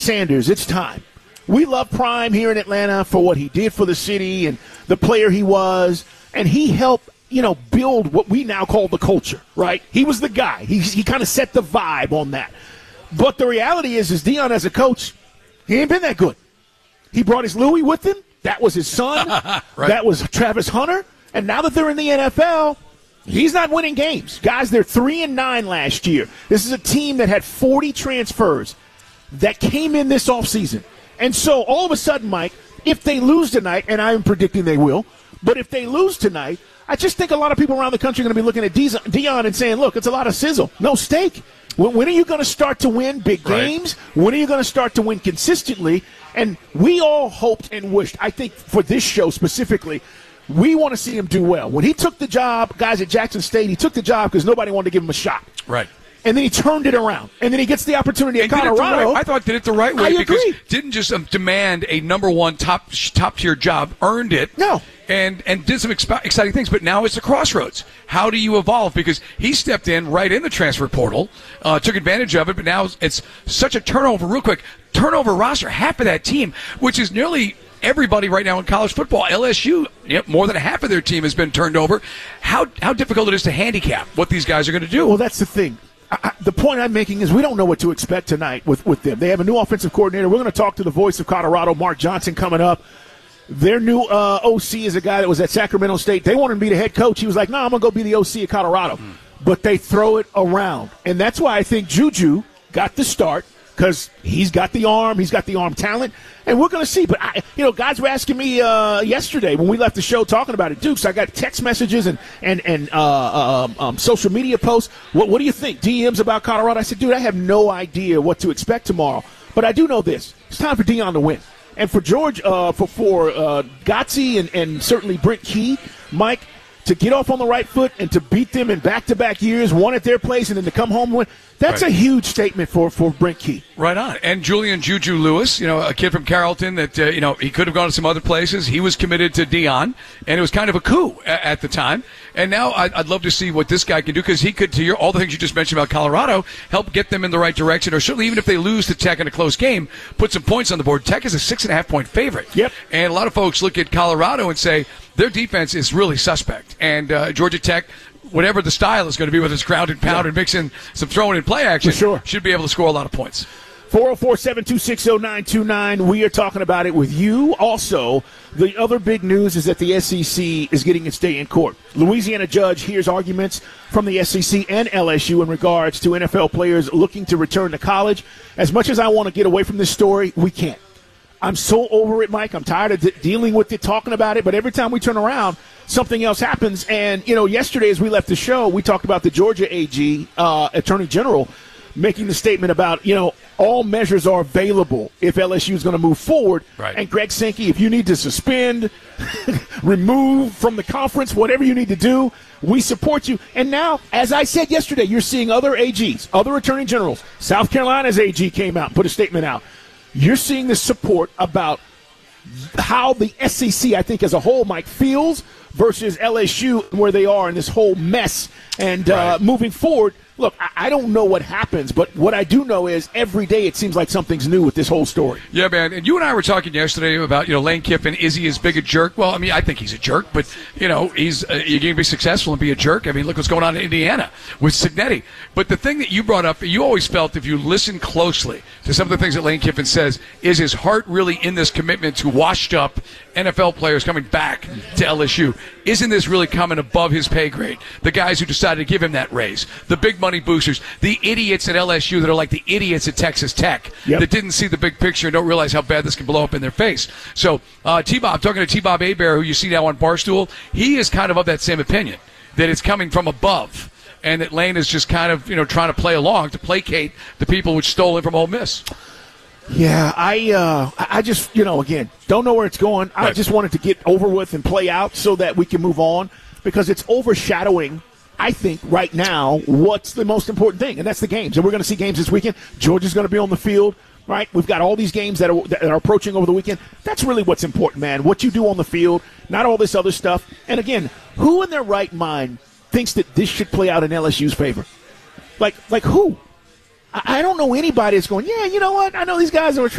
Sanders, it's time. We love Prime here in Atlanta for what he did for the city and the player he was, and he helped, build what we now call the culture, right? He was the guy. He kind of set the vibe on that. But the reality is Deion as a coach, he ain't been that good. He brought his Louis with him. That was his son. Right. That was Travis Hunter. And now that they're in the NFL, he's not winning games. Guys, they're 3-9 last year. This is a team that had 40 transfers that came in this offseason. And so all of a sudden, Mike, if they lose tonight, and I'm predicting they will, but if they lose tonight, I just think a lot of people around the country are going to be looking at Deion and saying, look, it's a lot of sizzle. No steak. When are you going to start to win big games? Right. When are you going to start to win consistently? And we all hoped and wished, I think for this show specifically, we want to see him do well. When he took the job, guys at Jackson State, he took the job because nobody wanted to give him a shot. Right. And then he turned it around. And then he gets the opportunity at Colorado. I thought did it the right way. I agree. Didn't just demand a number one top-tier job, earned it. No. And did some exciting things. But now it's the crossroads. How do you evolve? Because he stepped in right in the transfer portal, took advantage of it, but now it's such a turnover, real quick, turnover roster, half of that team, which is nearly everybody right now in college football. LSU, more than half of their team has been turned over. How difficult it is to handicap what these guys are going to do. Well, that's the thing. The point I'm making is we don't know what to expect tonight with them. They have a new offensive coordinator. We're going to talk to the voice of Colorado, Mark Johnson, coming up. Their new OC is a guy that was at Sacramento State. They wanted him to be the head coach. He was like, no, I'm going to go be the OC at Colorado. But they throw it around. And that's why I think Juju got the start, because he's got the arm, talent, and we're going to see. But, guys were asking me yesterday when we left the show talking about it. Dukes, I got text messages and social media posts. What do you think? DMs about Colorado? I said, dude, I have no idea what to expect tomorrow. But I do know this. It's time for Deion to win. And for George, for Gotze and certainly Brent Key, Mike, to get off on the right foot and to beat them in back-to-back years, one at their place and then to come home and win, that's a huge statement for Brent Key. Right on. And Julian Juju Lewis, a kid from Carrollton that, he could have gone to some other places. He was committed to Deion, and it was kind of a coup at the time. And now I'd love to see what this guy can do, because he could, to all the things you just mentioned about Colorado, help get them in the right direction, or certainly even if they lose to Tech in a close game, put some points on the board. Tech is a 6.5-point favorite. Yep. And a lot of folks look at Colorado and say their defense is really suspect. And Georgia Tech, whatever the style is going to be, with its ground and pound and mix in some throwing and play action, should be able to score a lot of points. 404-726-0929. We are talking about it with you. Also, the other big news is that the SEC is getting its day in court. Louisiana judge hears arguments from the SEC and LSU in regards to NFL players looking to return to college. As much as I want to get away from this story, we can't. I'm so over it, Mike. I'm tired of dealing with it, talking about it. But every time we turn around, something else happens. And, yesterday as we left the show, we talked about the Georgia AG, Attorney General, making the statement about, all measures are available if LSU is going to move forward. Right. And Greg Sankey, if you need to suspend, remove from the conference, whatever you need to do, we support you. And now, as I said yesterday, you're seeing other AGs, other Attorney Generals. South Carolina's AG came out and put a statement out. You're seeing this support about how the SEC, I think, as a whole, Mike, feels versus LSU, where they are in this whole mess. And moving forward, look, I don't know what happens, but what I do know is every day it seems like something's new with this whole story. Yeah, man. And you and I were talking yesterday about, Lane Kiffin. Is he as big a jerk? Well, I mean, I think he's a jerk, but, he's you're going to be successful and be a jerk. I mean, look what's going on in Indiana with Cignetti. But the thing that you brought up, you always felt, if you listen closely to some of the things that Lane Kiffin says, is his heart really in this commitment to washed up NFL players coming back to LSU? Isn't this really coming above his pay grade? The guys who decided to give him that raise, the big money boosters, the idiots at LSU that are like the idiots at Texas Tech that didn't see the big picture and don't realize how bad this can blow up in their face. So T-Bob, talking to T-Bob Hebert, who you see now on Barstool, he is kind of that same opinion, that it's coming from above, and that Lane is just kind of trying to play along to placate the people which stole him from Ole Miss. Yeah, I just, again, don't know where it's going. Right. I just want it to get over with and play out so that we can move on, because it's overshadowing, I think, right now, what's the most important thing, and that's the games. And we're going to see games this weekend. Georgia's going to be on the field, right? We've got all these games that are approaching over the weekend. That's really what's important, man, what you do on the field, not all this other stuff. And, again, who in their right mind thinks that this should play out in LSU's favor? Like who? I don't know anybody that's going, yeah, you know what? I know these guys that were